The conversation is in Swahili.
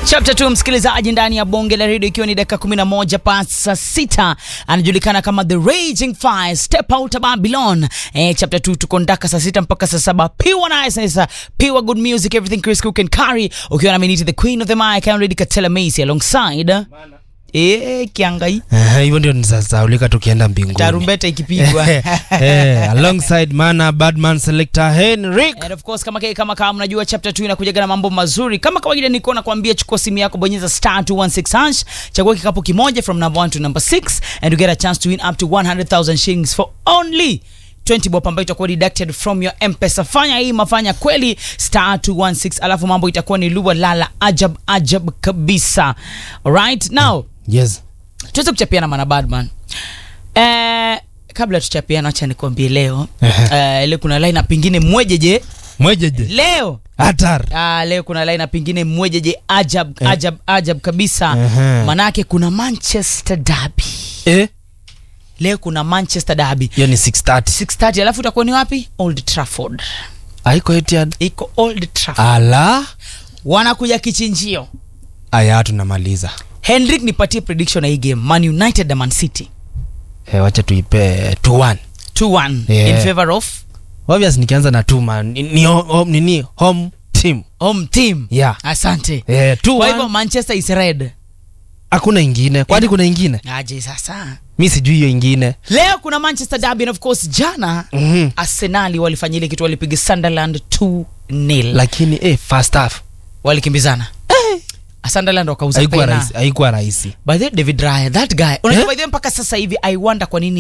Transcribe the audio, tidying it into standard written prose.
Chapter 2 msikilizaji ndani ya bonge la radio ikiwa ni dakika 11 past saa 6 anajulikana kama The Raging Fire Step Out of Babylon. Chapter 2 tuko ndaka saa 6 mpaka saa 7. Pure nice, pure good music, everything Chris Cook and Carry. Ukiwa na Miniti the Queen of the Mic, I'm ready Katela Macy alongside Kiangai. Hivyo ndio nisasaulika tukienda mbinguni. Tarumbeta ikipigwa. Alongside Mana Badman Selector Henrik. And of course kama mnajua chapter 2 inakuja na mambo mazuri. Kama kawaida niko na kuambia chukua simu yako, bonyeza *216#, chagua kikapu kimoja from number 1 to number 6 and you get a chance to win up to 100,000 shillings for only 20 bob ambayo itakuwa deducted from your M-Pesa. Fanya hii mafanya kweli *216, alafu mambo itakuwa ni lua lala ajab kabisa. Alright, now yes, tuweze kuchapiana Mana Badman. Kabla tuchapiana acha nikwambie leo leo kuna line pingine mwejeje leo Atar. Leo kuna line pingine mwejeje ajab kabisa. Manake kuna Manchester Derby. Leo kuna Manchester Derby. Hiyo ni 6:30. Alafu utakuwa ni wapi? Old Trafford. Haiko Etihad. Iko Old Trafford. Ala. Wanakuja kichinjio. Aya tunamaliza. Henrik nipatie prediction ya hii game. Man United na Man City. Wacha tuipe 2-1 in favor of obvious. Nikianza na 2 ni home team. Yeah. Asante. 2-1. Kwa hivyo Manchester is red. Hakuna ingine. Kwani kuna ingine? Aje sasa. Mimi sijui hiyo ingine. Leo kuna Manchester Derby and of course jana Arsenal walifanya ile kitu, walipiga Sunderland 2-0. Lakini first half walikimbizana. Sunderland wakauza pena. Haikuwa rahisi. By the way, David Raya, that guy. Unajua by the way mpaka sasa hivi I wonder kwa nini